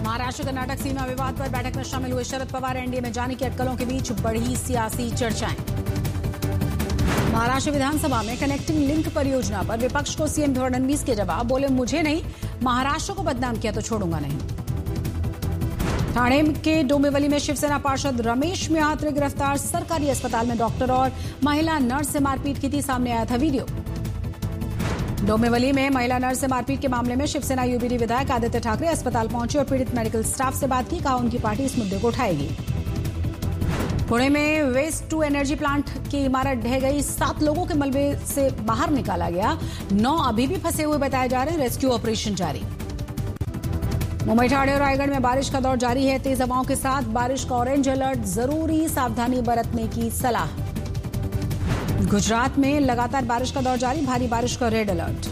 महाराष्ट्र कर्नाटक सीमा विवाद पर बैठक में शामिल हुए शरद पवार। एनडीए में जाने की अटकलों के बीच बढ़ी सियासी चर्चाएं। महाराष्ट्र विधानसभा में कनेक्टिंग लिंक परियोजना पर विपक्ष को सीएम फडणवीस के जवाब। बोले, मुझे नहीं, महाराष्ट्र को बदनाम किया तो छोड़ूंगा नहीं। ठाणे के डोंबिवली में शिवसेना पार्षद रमेश म्हात्रे गिरफ्तार। सरकारी अस्पताल में डॉक्टर और महिला नर्स से मारपीट की थी, सामने आया था वीडियो। डोंबिवली में महिला नर्स से मारपीट के मामले में शिवसेना यूबीडी विधायक आदित्य ठाकरे अस्पताल पहुंचे और पीड़ित मेडिकल स्टाफ से बात की। कहा, उनकी पार्टी इस मुद्दे को उठाएगी। पुणे में वेस्ट टू एनर्जी प्लांट की इमारत ढह गई। 7 लोगों के मलबे से बाहर निकाला गया। 9 अभी भी फंसे हुए बताए जा रहे हैं। रेस्क्यू ऑपरेशन जारी। मुंबई, ठाणे और रायगढ़ में बारिश का दौर जारी है। तेज हवाओं के साथ बारिश का ऑरेंज अलर्ट, जरूरी सावधानी बरतने की सलाह। गुजरात में लगातार बारिश का दौर जारी, भारी बारिश का रेड अलर्ट।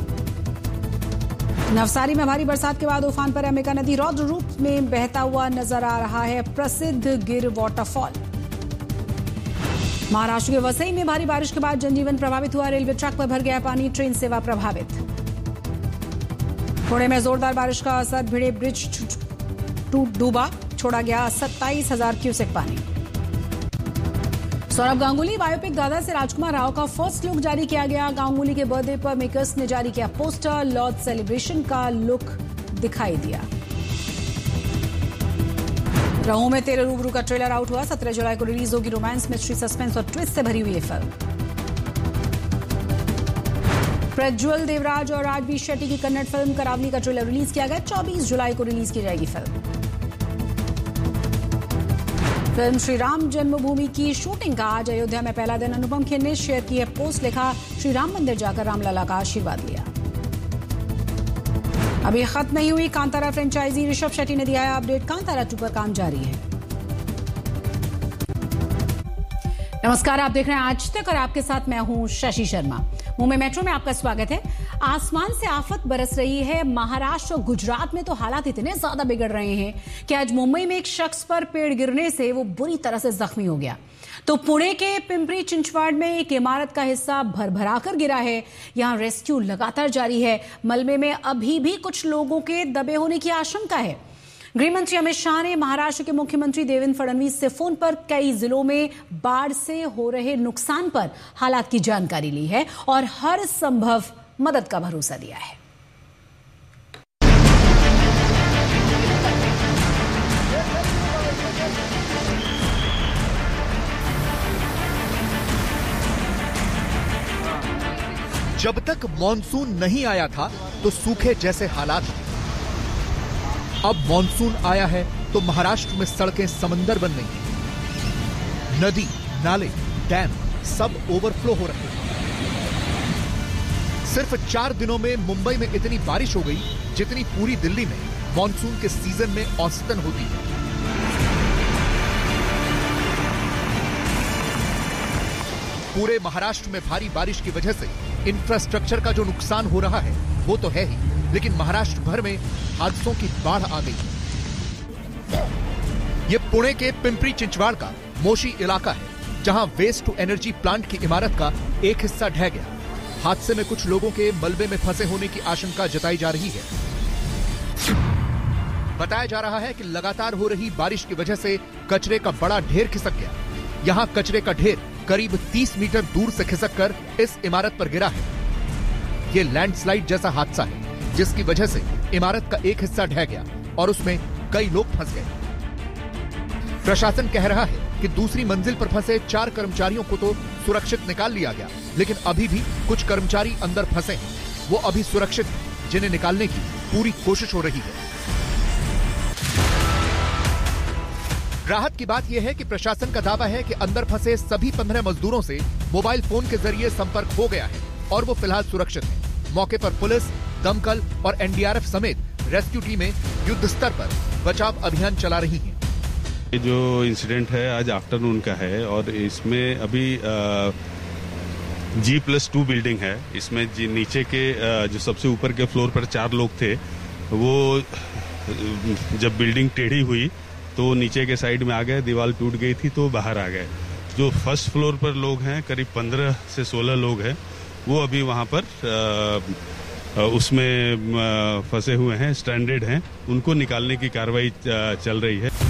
नवसारी में भारी बरसात के बाद उफान पर अमेका नदी रौद्र रूप में बहता हुआ नजर आ रहा है। प्रसिद्ध गिर वाटरफॉल। महाराष्ट्र के वसई में भारी बारिश के बाद जनजीवन प्रभावित हुआ। रेलवे ट्रैक पर भर गया पानी, ट्रेन सेवा प्रभावित। पुणे में जोरदार बारिश का असर, भिड़े ब्रिज डूबा, छोड़ा गया 27,000 क्यूसेक पानी। सौरभ गांगुली बायोपिक दादा से राजकुमार राव का फर्स्ट लुक जारी किया गया। गांगुली के बर्थडे पर मेकर्स ने जारी किया पोस्टर। लॉर्ड सेलिब्रेशन का लुक दिखाई दिया। रहू में तेरे रूबरू का ट्रेलर आउट हुआ। 17 जुलाई को रिलीज होगी। रोमांस, मिस्ट्री, सस्पेंस और ट्विस्ट से भरी हुई ये फिल्म। प्रज्वल देवराज और राजवीर शेट्टी की कन्नड़ फिल्म करावली का ट्रेलर रिलीज किया गया। 24 जुलाई को रिलीज की जाएगी फिल्म। फिल्म श्री राम जन्मभूमि की शूटिंग का आज अयोध्या में पहला दिन। अनुपम खेर ने शेयर की है पोस्ट, लिखा, श्री राम मंदिर जाकर रामलला का आशीर्वाद लिया। अभी खत्म नहीं हुई कांतारा फ्रेंचाइजी। ऋषभ शेट्टी ने दिया है अपडेट। कांतारा 2 पर काम जारी है। नमस्कार, आप देख रहे हैं आज तक और आपके साथ मैं हूं शशि शर्मा। मुंबई मेट्रो में आपका स्वागत है। आसमान से आफत बरस रही है। महाराष्ट्र और गुजरात में तो हालात इतने ज्यादा बिगड़ रहे हैं कि आज मुंबई में एक शख्स पर पेड़ गिरने से वो बुरी तरह से जख्मी हो गया। तो पुणे के पिंपरी चिंचवड में एक इमारत का हिस्सा भरभराकर गिरा है। यहां रेस्क्यू लगातार जारी है। मलबे में अभी भी कुछ लोगों के दबे होने की आशंका है। गृह मंत्री अमित शाह ने महाराष्ट्र के मुख्यमंत्री देवेंद्र फडणवीस से फोन पर कई जिलों में बाढ़ से हो रहे नुकसान पर हालात की जानकारी ली है और हर संभव मदद का भरोसा दिया है। जब तक मॉनसून नहीं आया था तो सूखे जैसे हालात थे। अब मॉनसून आया है तो महाराष्ट्र में सड़कें समंदर बन गई हैं। नदी, नाले, डैम सब ओवरफ्लो हो रहे हैं। सिर्फ 4 दिनों में मुंबई में इतनी बारिश हो गई जितनी पूरी दिल्ली में मॉनसून के सीजन में औसतन होती है। पूरे महाराष्ट्र में भारी बारिश की वजह से इंफ्रास्ट्रक्चर का जो नुकसान हो रहा है वो तो है ही, लेकिन महाराष्ट्र भर में हादसों की बाढ़ आ गई। ये पुणे के पिंपरी चिंचवड का मोशी इलाका है, जहां वेस्ट टू एनर्जी प्लांट की इमारत का एक हिस्सा ढह गया। हादसे में कुछ लोगों के मलबे में फंसे होने की आशंका जताई जा रही है। बताया जा रहा है कि लगातार हो रही बारिश की वजह से कचरे का बड़ा ढेर खिसक गया। यहां कचरे का ढेर करीब 30 मीटर दूर से खिसककर इस इमारत पर गिरा है। ये लैंडस्लाइड जैसा हादसा है जिसकी वजह से इमारत का एक हिस्सा ढह गया और उसमें कई लोग फंस गए। प्रशासन कह रहा है कि दूसरी मंजिल पर फंसे 4 कर्मचारियों को तो सुरक्षित निकाल लिया गया, लेकिन अभी भी कुछ कर्मचारी अंदर फंसे हैं। वो अभी सुरक्षित हैं, जिन्हें निकालने की पूरी कोशिश हो रही है। राहत की बात यह है कि प्रशासन का दावा है कि अंदर फंसे सभी 15 मजदूरों से मोबाइल फोन के जरिए संपर्क हो गया है और वो फिलहाल सुरक्षित हैं। मौके पर पुलिस, दमकल और एनडीआरएफ समेत रेस्क्यू टीमें युद्ध स्तर पर बचाव अभियान चला रही हैं। ये जो इंसिडेंट है आज आफ्टरनून का है और इसमें अभी G+2 बिल्डिंग है। इसमें नीचे के जो सबसे ऊपर के फ्लोर पर 4 लोग थे, वो जब बिल्डिंग टेढ़ी हुई तो नीचे के साइड में आ गए, दीवार टूट गई थी तो बाहर आ गए। जो फर्स्ट फ्लोर पर लोग हैं, करीब 15 से 16 लोग हैं, वो अभी वहाँ पर उसमें फंसे हुए हैं, स्ट्रैंडेड हैं, उनको निकालने की कार्रवाई चल रही है।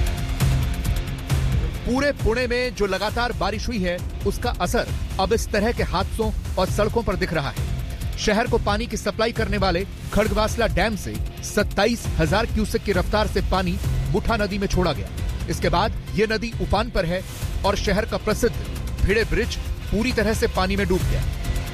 पूरे पुणे में जो लगातार बारिश हुई है उसका असर अब इस तरह के हादसों और सड़कों पर दिख रहा है। शहर को पानी की सप्लाई करने वाले खड़गवासला डैम से 27,000 क्यूसेक की रफ्तार से पानी मुठा नदी में छोड़ा गया। इसके बाद ये नदी उफान पर है और शहर का प्रसिद्ध भिड़े ब्रिज पूरी तरह से पानी में डूब गया।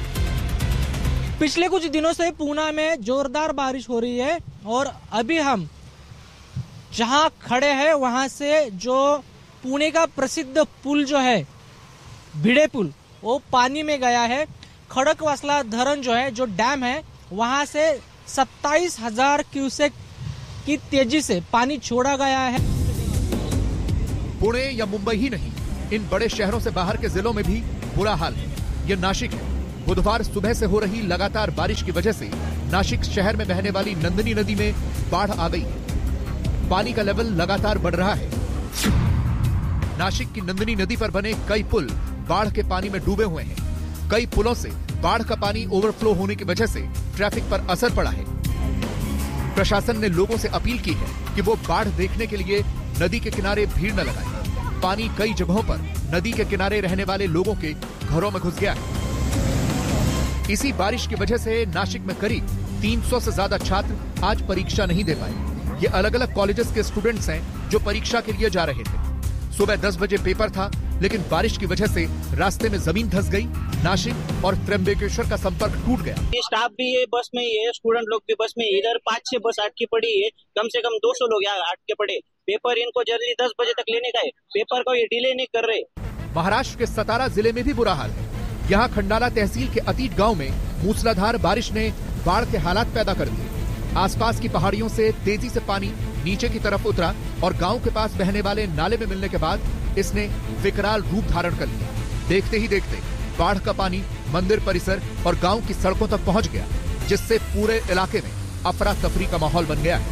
पिछले कुछ दिनों से पूना में जोरदार बारिश हो रही है और अभी हम जहां खड़े हैं वहां से जो पुणे का प्रसिद्ध पुल जो है भिड़े पुल, वो पानी में गया है। खड़गवासला धरण जो है, जो डैम है, वहां से 27,000 क्यूसेक की तेजी से पानी छोड़ा गया है। पुणे या मुंबई ही नहीं, इन बड़े शहरों से बाहर के जिलों में भी बुरा हाल है। ये नासिक है। बुधवार सुबह से हो रही लगातार बारिश की वजह से नासिक शहर में बहने वाली नंदिनी नदी में बाढ़ आ गई है। पानी का लेवल लगातार बढ़ रहा है। नासिक की नंदिनी नदी पर बने कई पुल बाढ़ के पानी में डूबे हुए हैं। कई पुलों से बाढ़ का पानी ओवरफ्लो होने की वजह से ट्रैफिक पर असर पड़ा है। प्रशासन ने लोगों से अपील की है कि वो बाढ़ देखने के लिए नदी के किनारे भीड़ न लगाएं। पानी कई जगहों पर नदी के किनारे रहने वाले लोगों के घरों में घुस गया है। इसी बारिश की वजह से नासिक में करीब 300 से ज्यादा छात्र आज परीक्षा नहीं दे पाए। ये अलग अलग कॉलेजेस के स्टूडेंट्स हैं जो परीक्षा के लिए जा रहे थे। सुबह 10 बजे पेपर था, लेकिन बारिश की वजह से रास्ते में जमीन धंस गई। नासिक और त्र्यंबकेश्वर का संपर्क टूट गया। स्टाफ भी ये बस में ही है, स्टूडेंट लोग भी बस में। इधर 5-6 बस अटकी पड़ी है, कम से कम 200 लोग यहाँ अटके पड़े। पेपर इनको जल्दी 10 बजे तक लेने का है, पेपर को ये डिले नहीं कर रहे। महाराष्ट्र के सतारा जिले में भी बुरा हाल है। यहाँ खंडाला तहसील के अतीत गांव में मूसलाधार बारिश ने बाढ़ के हालात पैदा कर दिए। आसपास की पहाड़ियों से तेजी से पानी नीचे की तरफ उतरा और गांव के पास बहने वाले नाले में मिलने के बाद इसने विकराल रूप धारण कर लिया। देखते ही देखते बाढ़ का पानी मंदिर परिसर और गांव की सड़कों तक पहुंच गया, जिससे पूरे इलाके में अफरा तफरी का माहौल बन गया है।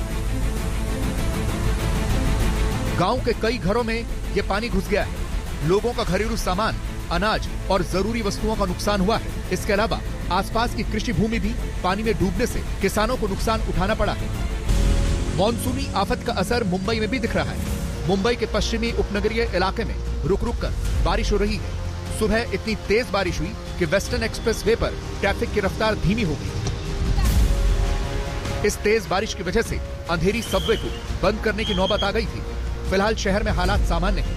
गांव के कई घरों में ये पानी घुस गया है। लोगों का घरेलू सामान, अनाज और जरूरी वस्तुओं का नुकसान हुआ है। इसके अलावा आसपास की कृषि भूमि भी पानी में डूबने से किसानों को नुकसान उठाना पड़ा है। मॉनसूनी आफत का असर मुंबई में भी दिख रहा है। मुंबई के पश्चिमी उपनगरीय इलाके में रुक रुक कर बारिश हो रही है। सुबह इतनी तेज बारिश हुई कि वेस्टर्न एक्सप्रेसवे पर ट्रैफिक की रफ्तार धीमी हो गई। इस तेज बारिश की वजह से अंधेरी सबवे को बंद करने की नौबत आ गई थी। फिलहाल शहर में हालात सामान्य हैं।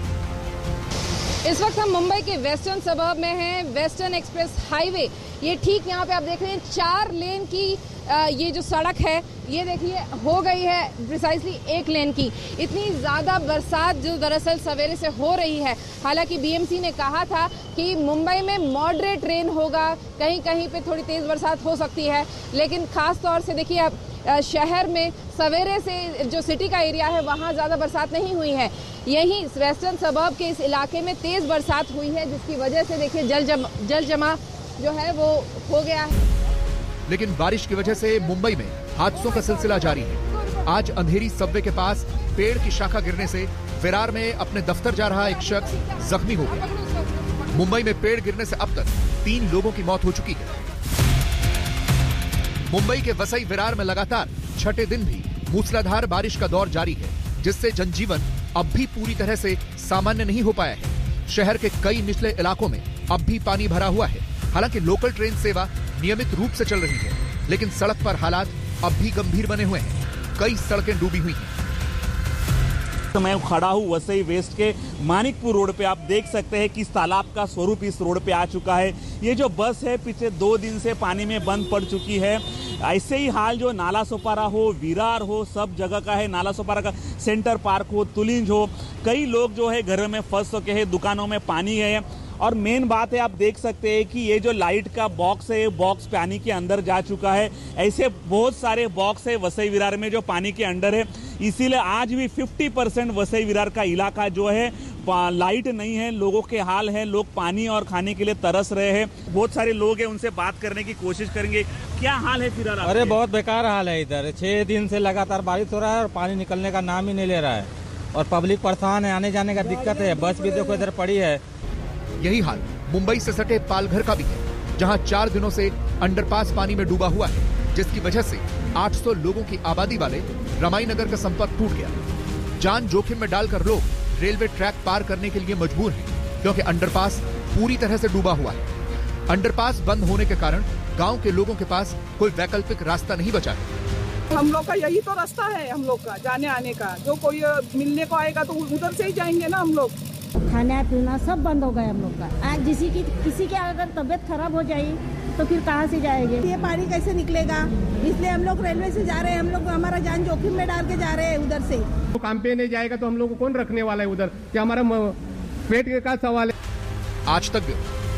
इस वक्त हम मुंबई के वेस्टर्न सबर्ब में हैं। वेस्टर्न एक्सप्रेस हाईवे, ये ठीक यहाँ पे आप देख रहे हैं 4 लेन की ये जो सड़क है, ये देखिए हो गई है प्रिसाइसली 1 लेन की। इतनी ज्यादा बरसात जो दरअसल सवेरे से हो रही है। हालांकि बीएमसी ने कहा था कि मुंबई में मॉडरेट रेन होगा, कहीं कहीं पे थोड़ी तेज बरसात हो सकती है, लेकिन खास तौर से देखिए आप शहर में सवेरे से जो सिटी का एरिया है वहाँ ज्यादा बरसात नहीं हुई है। यहीं वेस्टर्न सबर्ब के इस इलाके में तेज बरसात हुई है, जिसकी वजह से देखिए जल जमा जो है वो हो गया है। लेकिन बारिश की वजह से मुंबई में हादसों का सिलसिला जारी है। आज अंधेरी सबवे के पास पेड़ की शाखा गिरने से विरार में अपने दफ्तर जा रहा एक शख्स जख्मी हो गया। मुंबई में पेड़ गिरने से अब तक 3 लोगों की मौत हो चुकी है। मुंबई के वसई विरार में लगातार 6ठे दिन भी मूसलाधार बारिश का दौर जारी है, जिससे जनजीवन अब भी पूरी तरह से सामान्य नहीं हो पाया है। शहर के कई निचले इलाकों में अब भी पानी भरा हुआ है। हालांकि लोकल ट्रेन सेवा नियमित रूप से चल रही है, लेकिन सड़क पर हालात अब भी गंभीर बने हुए हैं। कई सड़कें डूबी हुई हैं। तो मैं खड़ा हूँ वसई वेस्ट के मानिकपुर रोड पे। आप देख सकते हैं कि इस तालाब का स्वरूप इस रोड पे आ चुका है। ये जो बस है पिछले 2 दिन से पानी में बंद पड़ चुकी है। ऐसे ही हाल जो नाला सोपारा हो, विरार हो, सब जगह का है। नाला सोपारा का सेंटर पार्क हो, तुलिंज हो, कई लोग जो है घर में फंस चुके हैं, दुकानों में पानी है। और मेन बात है, आप देख सकते हैं कि ये जो लाइट का बॉक्स है, बॉक्स पानी के अंदर जा चुका है। ऐसे बहुत सारे बॉक्स है वसई विरार में जो पानी के अंदर है। इसीलिए आज भी 50% वसई विरार का इलाका जो है लाइट नहीं है। लोगों के हाल है, लोग पानी और खाने के लिए तरस रहे हैं। बहुत सारे लोग हैं, उनसे बात करने की कोशिश करेंगे। क्या हाल है फिलहाल? अरे बहुत बेकार हाल है इधर। 6 दिन से लगातार बारिश हो रहा है और पानी निकलने का नाम ही नहीं ले रहा है और पब्लिक परेशान है, आने जाने का दिक्कत है। बस भी देखो इधर पड़ी है। यही हाल मुंबई से सटे पालघर का भी है, जहां 4 दिनों से अंडरपास पानी में डूबा हुआ है, जिसकी वजह से 800 लोगों की आबादी वाले रमाईनगर का संपर्क टूट गया। जान जोखिम में डालकर लोग रेलवे ट्रैक पार करने के लिए मजबूर हैं, क्योंकि अंडरपास पूरी तरह से डूबा हुआ है। अंडरपास बंद होने के कारण गांव के लोगों के पास कोई वैकल्पिक रास्ता नहीं बचा है। हम लोग का यही तो रास्ता है, हम लोग का जाने आने का। जो कोई मिलने को आएगा तो उधर से ही जाएंगे ना हम लोग। खाना पीना सब बंद हो गया हम लोग का। आज किसी की अगर तबीयत खराब हो जाए तो फिर कहाँ से जाएंगे? ये पानी कैसे निकलेगा? इसलिए हम लोग रेलवे से जा रहे हैं। हम लोग हमारा जान जोखिम में डाल के जा रहे हैं उधर से। तो काम पे नहीं जाएगा तो हम लोग को कौन रखने वाला है उधर? क्या हमारा पेट का सवाल है? आज तक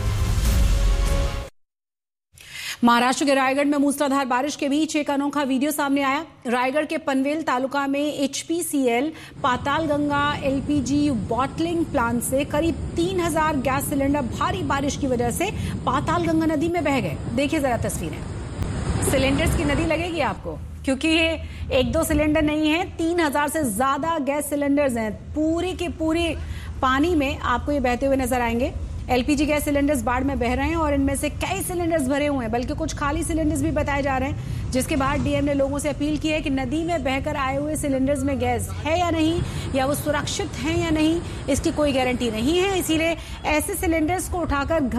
महाराष्ट्र के रायगढ़ में मूसलाधार बारिश के बीच एक अनोखा वीडियो सामने आया। रायगढ़ के पनवेल तालुका में HPCL Patalganga LPG bottling plant से करीब 3000 गैस सिलेंडर भारी बारिश की वजह से पातालगंगा नदी में बह गए। देखिए जरा तस्वीरें। सिलेंडर्स की नदी लगेगी आपको, क्योंकि ये 1-2 सिलेंडर नहीं है, 3000 से ज्यादा गैस सिलेंडर्स हैं। पूरी के पूरी पानी में आपको ये बहते हुए नजर आएंगे। LPG गैस सिलेंडर्स बाढ़ में बह रहे हैं और इनमें से कई सिलेंडर्स भरे हुए हैं, बल्कि कुछ खाली सिलेंडर्स भी बताए जा रहे हैं, जिसके बाद डीएम ने लोगों से अपील की है कि नदी में बहकर आए हुए सिलेंडर्स में गैस है या नहीं, या वो सुरक्षित हैं या नहीं, इसकी कोई गारंटी नहीं है। इसीलिए ऐसे सिलेंडर्स को उठाकर